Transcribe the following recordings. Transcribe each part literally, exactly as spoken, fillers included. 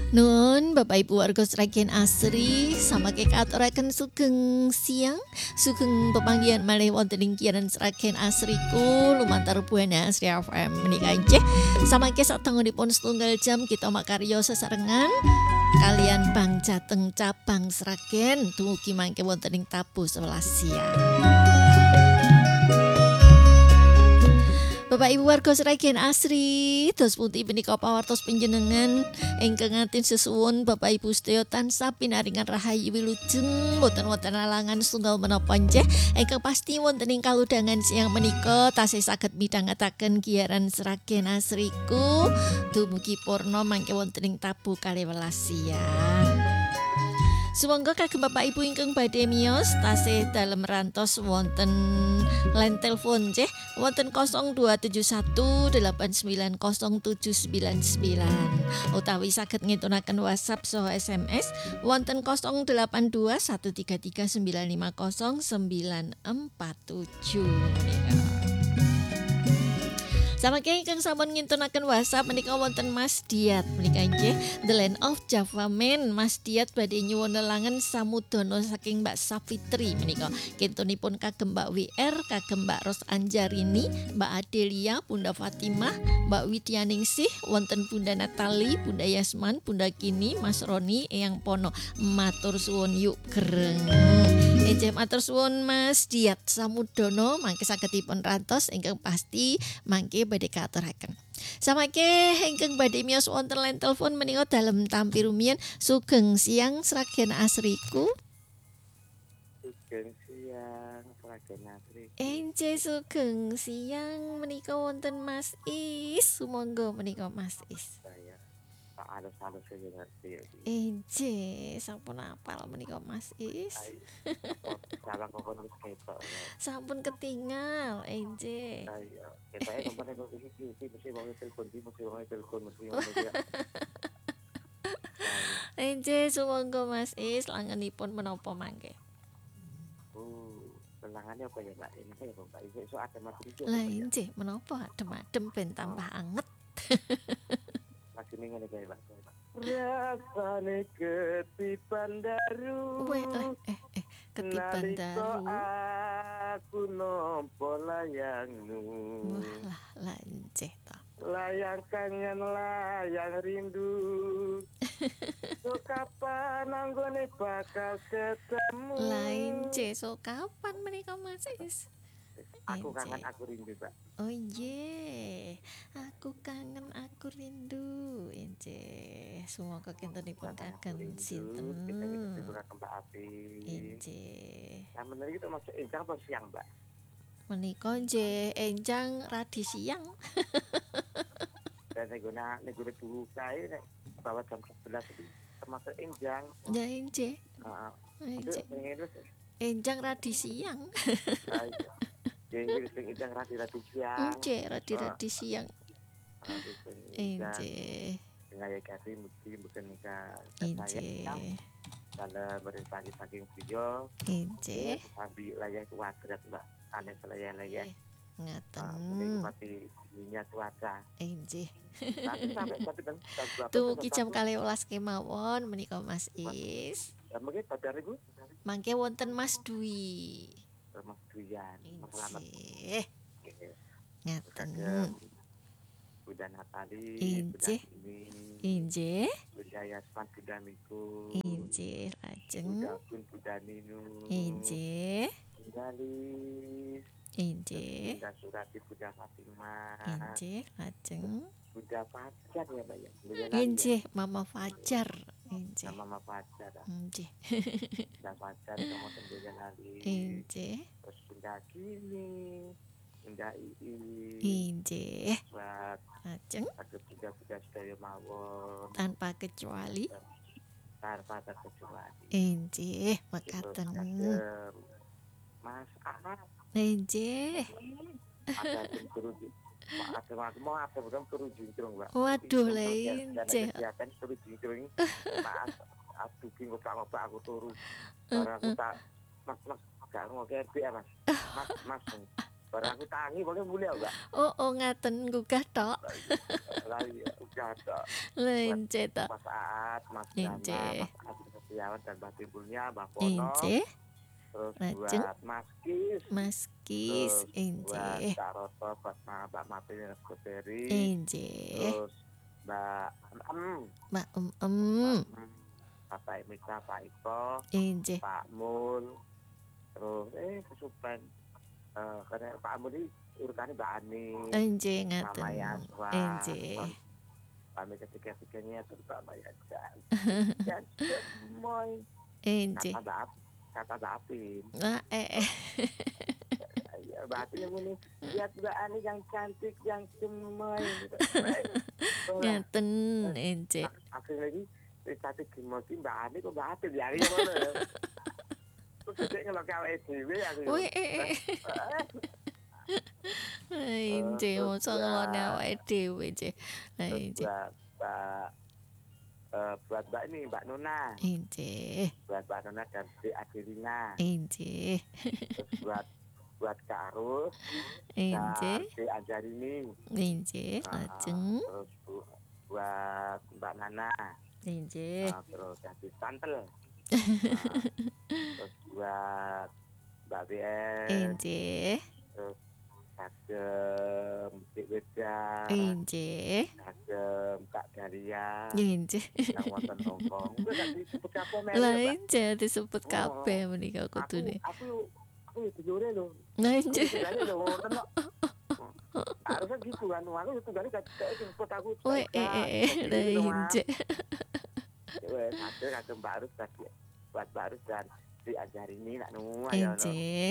Nun, Bapak Ibu warga Sragen Asri sama aturaken sugeng siang, sugeng pepanggihan malih wonten ing kiaran Sragen Asriku lumantar Buana Asri F M menika nggih. Samangke sadangunipun setunggal jam kita makarya sesarengan kalian Bang Jateng cabang Sragen dumugi mangke wonten ing tabuh sewelas siang. Bapak Ibu warga Sragen Asri, dos pundi menika pawartos panjenengan ingkang ngatin sesuwun Bapak Ibu sedaya tansah pinaringan rahayu wilujeng boten wonten alangan setunggal menapa nggih ingkang pasti wonten ing kaludhangan siang menika tasih saged midhangetaken giaran Sragen Asriku dumugi purna mangke wonten ing tabuh kalih welas siang. Sumangga kagem Bapak Ibu ingkang badhe miyos tasih dalem rantos wonten line telepon nggih wonten nol dua tujuh satu delapan sembilan nol tujuh sembilan sembilan utawi saged ngitunaken WhatsApp saha S M S wonten nol delapan dua satu tiga tiga sembilan lima nol sembilan empat tujuh. Samangke ingkang sampun ngintunaken WhatsApp menika wonten Mas Diat menika nggih The Land of Java Man. Mas Diat badhe nyuwun lelangan samudana saking Mbak Safitri menika. Kintunipun kagem Mbak W R, kagem Mbak Ros Anjarini, Mbak Adelia, Bunda Fatimah, Mbak Widyaningsih, wonten Bunda Natali, Bunda Yasman, Bunda Kini, Mas Roni, Eyang Pono. Matur suwun yuk gereng. Enjih matur suwun Mas Diat samudana mangke sagedipun rantos ingkang pasti mangke badhe katuraken. Samangke ingkang badhe miyos wonten line telepon menika dalem tampi rumiyin sugeng siang Sragen Asriku. Sugeng siang Sragen Asriku. Enjih sugeng siang menika wonten Mas Is. Sumangga menika Mas Is. Saya tak alus-alus sing ngerti. Enjih sampun apal menika Mas Is. Salah kok wis ketok. Sampun ketingal enjih. Ayo, ketoke kemarin kok iki iki mesti wong telepon iki mesti wong telepon mesti wong ya. Enjih sumangga Mas Is langenipun menapa mangke? Oh, lenangane apa ya Mbak? Ini ya Mbak, iso adem adem iki. Lah enjih menapa adem-adem ben tambah anget. Lagi ning ngene kae Mbak. Rasane ketipan daru. Weh, eh eh ketipan daru. Aku nampa layangmu. Wah lah lanceh to. Layang kangen layang rindu. So kapan anggone bakal ketemu. Lanceh so kapan menika Mas Is? Aku kangen aku rindu, Pak. Oh iya, aku kangen aku rindu. Enjeh, semoga kintenipun kagem sinten. Kita iki kagem Mbak Api. Enjeh. Yang bener itu masuk enjang apa siang, Mbak? Menika nggih enjang radi siang. Dan negona negone buka nek bawa jam sebelas itu termasuk enjang. Ya enjeh. Heeh. Enjeh. Enjang radi siang. Jadi sing enjang radi-radi siang. Enjeh, radi-radi siang. Enjeh. Ngaya kasih mesti bukan nikah. Enjeh. Kalau berpagi saking video. Enjeh. Sambil layar kuadrat, Mbak. Aneh layar-layar. Ngaten. Menikmati dunia cuaca. Enjih. Sampai sampai dan Tuh jam kalih welas kemawon menika Mas Is. Ya mungkin pada ribu. Mangke wonten Mas Dwi. Mas Duyan. Selamat. Ngaten. Bunda Natali. Injih. Injih. Bunda Yasman, Bunda Miku. Injih, lajeng. Bunda Pun, Bunda Ninu. Injih. Galis. Injih. Bunda Surati, Bunda Fatimah. Injih, lajeng. Bunda Fajar ya Mbak ya. Injih, Mama Fajar. Injih. Mama Fajar. Injih. Bunda Fajar sama Bunda Nali. Injih. Terus Bunda Kini. Bunda Ii. Injih. Buat lajeng. Aku juga sudah sedaya mawon. Tanpa kecuali. Tanpa terkecuali. Injih, mekaten. Mas Ahmad. Injih. Ada yang turun. Ada aku mau apa bukan turun jingkrung, Mbak. Waduh, injih. Kegiatan turun jingkrung. Mas, aduh king ngopak-ngopak aku turu. Barang aku tak Mas, Mas, gak ngoke R B ya, Mas. Mas, Mas. Barang aku tangi boleh boleh Mbak. Oh, oh ngaten gugah tok. Lah iya udah tok. Lah Buat ince tok. Mas Aat, Mas Gama, Ince. Mas Agus Setiawan dan Mbak Timbulnya, Mbak Pono. Ince. Terus Lajeng buat Mas Kis, Mas Kis. terus buat Ince. Kak Roto, buat Ma- Mbak Mapin Skuteri, Ince. terus Mbak Em, Mbak Em Mbak Em. Em, Bapak Mika, Pak Iko, Ince. Pak Mul, terus eh kesupen eh karena Pak Mul ini urutannya Mbak Ani, Ince Mama ngaten. Yaswa, Ince. kami ketiga-tiganya terus Mbak Maya dan dan semuanya Ince. kata Mbak Ap- kata Mbak Apin. Ah, eh, eh. Ya, Mbak Apin yang ini lihat Mbak Ani yang cantik yang gemoy. Ngaten Ince. Akhirnya lagi cantik gemoy Mbak Ani kok Mbak Apin ya ini mana? Terus dia ngelok awake dhewe aku. Wih, eh, eh. Lah Ince mosok ngelone awake dhewe, Ince. Lah Ince. Buat Mbak eh, buat Mbak ini Mbak Nona, Ince. buat Mbak Nona dan Dek Adelina, Ince. terus buat buat Kak Arus Ince. dan Dek Anjarini, Ince. Nah, Lajeng. terus bu- buat Mbak Nana, Ince. nah, terus jadi Santel, nah, terus buat Mbak B S, Ince. terus kagem Dik Weda, Ince. kagem Kak Daria, Ince. yang wonten Hongkong. Itu gak disebut kabeh men, Lah Mbak. Ince disebut kabeh menika Aku kudune. aku aku itu dure lho. Lah Ince. Itu lho wonten kok. Harusnya gitu kan, aku itu dari kayak jemput aku. Wih, eh, eh, eh. Lah Ince. Wes, ada kagem Mbak Arus tadi. Buat Mbak Arus dan diajarini nak nu ayo. Ince.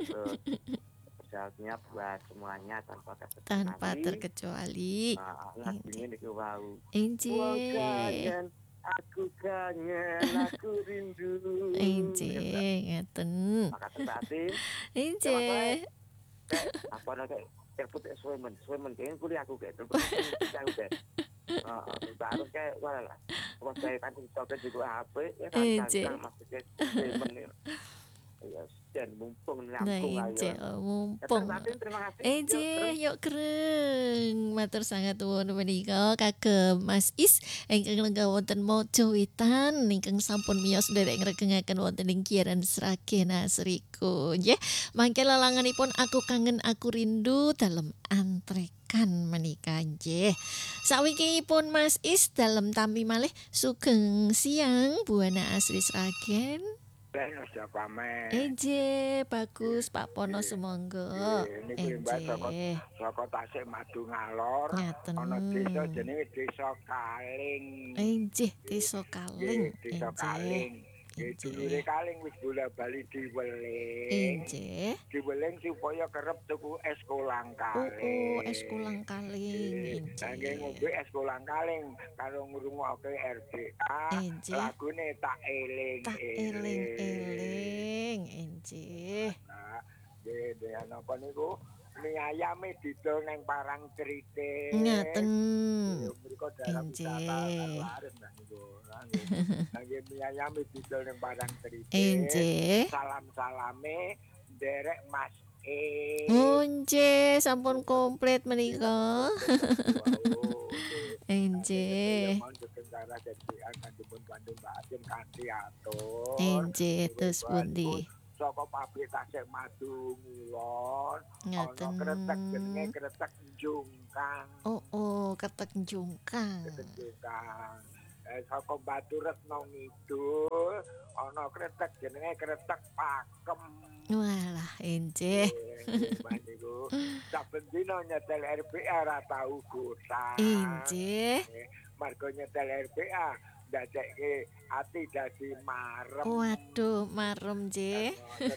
Misalnya buat semuanya tanpa terkecuali. Tanpa terkecuali. Nah, lagunya niku wau. Ince. Wah, kangen, aku kangen, aku rindu. Ince ngaten. Makasih Mbak Atin. Ince. Kayak apa nih kayak telepon kayak Swemen, Swemen kayaknya kuliah aku kayak telepon aku kayak. Mbak Arus kayak wah lah. Pas saya kan copet di H P ya Ince. kan masuknya Swemen. Ya, dan mumpung Nah lampung Ince ayo. oh, mumpung. Mbak Atin, terima kasih. Ince yuk kereng. Matur sangat nuwun menika kagem Mas Is ingkang lenggah wonten maca witan ingkang sampun miyos nderek ngregengaken wonten ing Kiaran Sragen Asriku nggih. Mangke lelanganipun aku kangen aku rindu dalem antrekan menika nggih. Sawikipun Mas Is dalem tampi malih sugeng siang Buana Asri Sragen. Lah siapa men? Eje, bagus Pak Pono sumangga. Ini kuwi saka saka Tasik Madu Ngalor. Ngaten. Ana desa jenenge Desa Kaling. Eje, desa Kaling. Desa Kaling. Itu dulure Kaling wis bola-bali diweling. Eje. Diweling supaya kerep tuku es kolang Oh, kaling. oh, es kolang kaling. Nangge Eje. ngombe es kolang kaling karo ngrungokke R D A. Eje. Lagune tak eling. Tak eling-eling. Eje. Nah, de ana apa niku? Mie ayame didol nang Parang Crite. Ngaten. Mriko daerah Enje. wisata Laris nah niku. Nangge mie ayame didol nang Parang Crite. Enje. Salam-salame derek Mas E. Onje, sampun komplit menika. Enje. Mohon sekencara jadi akan dipun bantu Mbak Atin kanthi atur. Enje, terus pundi? Saka pabrik Tasik Madu Ngulon. Ana Ngaten. kretek jenenge kretek Jungkang. Oh, oh, ketek jungkang. Kretek Jungkang. Eh, saka Batu Retno Ngidul ana kretek jenenge kretek Pakem. Walah, enje. Niku saben dina nyetel R B A ora tau gosang. Enje. Margo nyetel R B A ndadekke ati dadi marem. Waduh, marem je.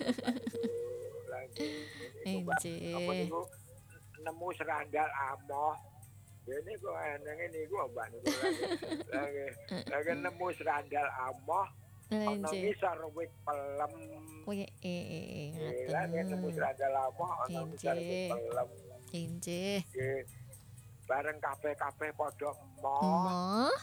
Enje. Apa niku nemu serandal amoh. Dene kok enenge niku Mbak niku lagi. Lagi nemu serandal amoh. Ana Enje. ngisor wit pelem. Wih, eh, eh, eh, Lagi nemu ngaten. serandal amoh ana ngisor wit pelem. Enje. Nggih. Bareng kabeh-kabeh padha emoh. Emoh. Nggih,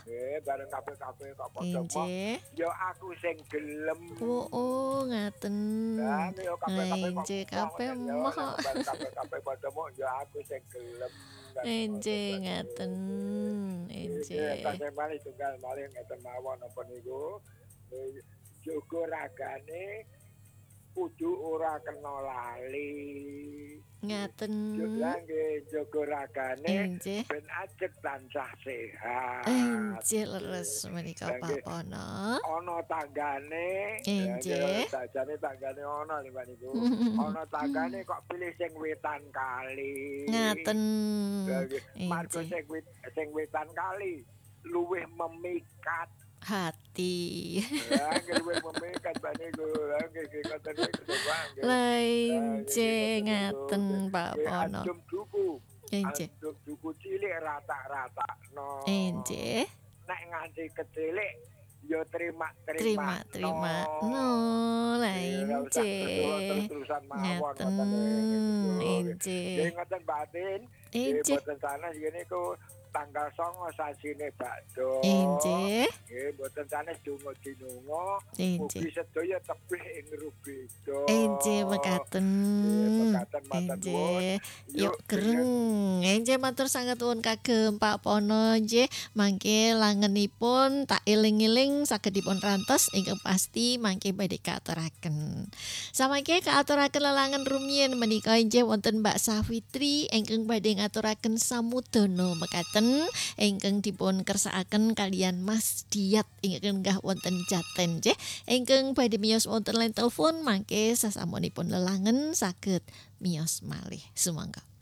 bareng kabeh-kabeh kok padha moh. Injih. Ya aku sing gelem. Oh, oh ngaten. Lah yo kabeh-kabeh kok Injih kabeh ya, moh. nek bareng kabeh-kabeh padha moh ya aku sing gelem. Injih ngaten. Injih. Injih. Tasih malih tunggal malih ngeten mawon napa niku. Eh, Jaga ragane kudu ora kena lali. Ngaten. Lah nggih jaga ragane Injih. ben ajeg tansah sehat. Injih leres menika Pak Pono. Ana tanggane, Injih. sajane tanggane ana lho Mbak niku. Ana tanggane kok pilih sing wetan kali. Ngaten. Margo Injih. sing wit sing wetan kali luwih memikat. Hati. Lah nggih luwih memikat Mbak niku. Lah nggih nggih ngoten niku coba nggih. Lah injih ngaten Pak Nggih, Pono. Adum duku. Injih. Adum duku cilik rata-ratakno. Injih. Nek nganti kecilik yo terima-terima. Terima-terima. No, lah injih. Terus-terusan mawon Ngaten. Injih. Nggih ngoten batin. Nggih Injih. boten sanes ngene iku tanggal songo sasine bakdo. Injih. Nggih boten sanes donga dinunga. Injih. Mugi sedaya tebih ing rubeda. Injih mekaten. Mekaten matur nuwun. Injih. Yuk gereng. Injih matur sanget nuwun kagem Pak Pono nggih. Mangke langenipun tak eling-eling saged dipun rantos ingkang pasti mangke badhe kaaturaken. Samangke kaaturaken lelangen rumiyin menika injih wonten Mbak Safitri ingkang badhe ngaturaken samudana mekaten ingkang dipun kersakaken kalian Mas Diat ingkang enggah wonten Jaten nggih. Ingkang badhe miyos wonten line telepon mangke sasampunipun lelangen saged miyos malih. Sumangga.